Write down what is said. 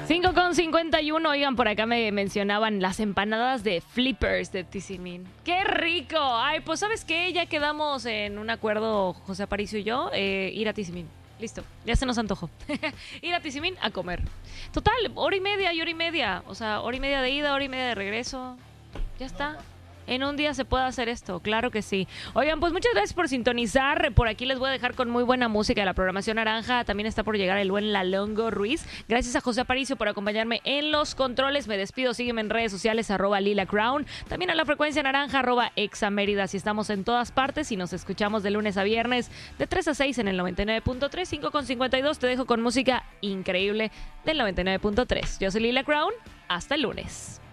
5:51, oigan, por acá me mencionaban las empanadas de Flippers de Tizimín. ¡Qué rico! Ay, pues ¿sabes qué? Ya quedamos en un acuerdo, José Aparicio y yo, ir a Tizimín. Listo, ya se nos antojó. Ir a Tizimín a comer. Total, hora y media y hora y media. O sea, hora y media de ida, hora y media de regreso. Ya está. En un día se puede hacer esto, claro que sí. Oigan, pues muchas gracias por sintonizar. Por aquí les voy a dejar con muy buena música de la programación naranja. También está por llegar el buen Lalongo Ruiz. Gracias a José Aparicio por acompañarme en los controles. Me despido, sígueme en redes sociales, @LilaCrown. También a la frecuencia naranja, @Examérida. Si estamos en todas partes y nos escuchamos de lunes a viernes de 3 a 6 en el 99.3, 5:52. Te dejo con música increíble del 99.3. Yo soy Lila Crown. Hasta el lunes.